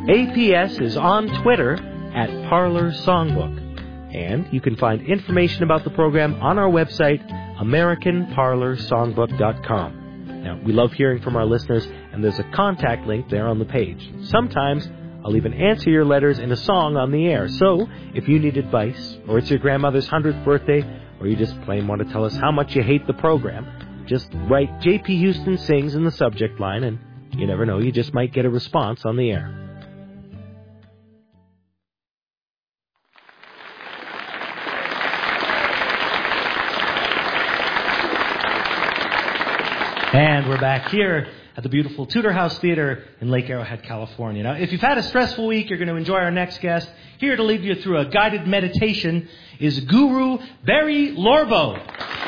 APS is on Twitter at Parlor Songbook. And you can find information about the program on our website, AmericanParlorSongbook.com. Now, we love hearing from our listeners, and there's a contact link there on the page. Sometimes I'll even answer your letters in a song on the air. So, if you need advice, or it's your grandmother's 100th birthday, or you just plain want to tell us how much you hate the program, just write J.P. Houston Sings in the subject line, and you never know, you just might get a response on the air. And we're back here at the beautiful Tudor House Theater in Lake Arrowhead, California. Now, if you've had a stressful week, you're going to enjoy our next guest. Here to lead you through a guided meditation is Guru Barry Lorbo.